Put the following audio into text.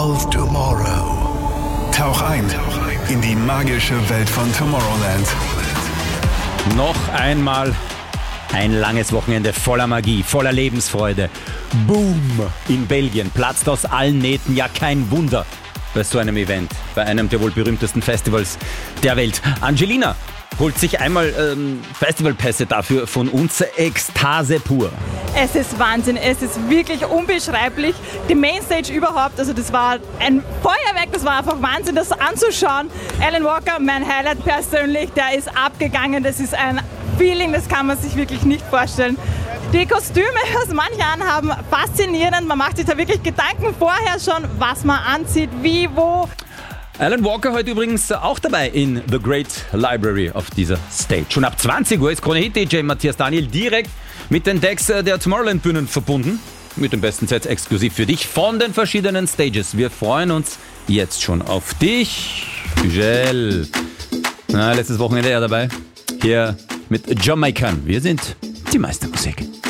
of Tomorrow. Tauch ein in die magische Welt von Tomorrowland. Noch einmal ein langes Wochenende voller Magie, voller Lebensfreude. Boom! In Belgien platzt aus allen Nähten, ja kein Wunder bei so einem Event, bei einem der wohl berühmtesten Festivals der Welt. Angelina holt sich einmal Festivalpässe dafür von uns. Ekstase pur. Es ist Wahnsinn, es ist wirklich unbeschreiblich. Die Mainstage überhaupt, also das war ein Feuerwerk, das war einfach Wahnsinn, das anzuschauen. Alan Walker, mein Highlight persönlich, der ist abgegangen, das ist ein Feeling, das kann man sich wirklich nicht vorstellen. Die Kostüme, was manche anhaben, faszinierend. Man macht sich da wirklich Gedanken vorher schon, was man anzieht, wie, wo. Alan Walker heute übrigens auch dabei in The Great Library auf dieser Stage. Schon ab 20 Uhr ist Krone-Hit-DJ Matthias Daniel direkt mit den Decks der Tomorrowland-Bühnen verbunden. Mit den besten Sets exklusiv für dich von den verschiedenen Stages. Wir freuen uns jetzt schon auf dich. Gel. Letztes Wochenende er dabei. Hier mit Jamaican. Wir sind die Meistermusik.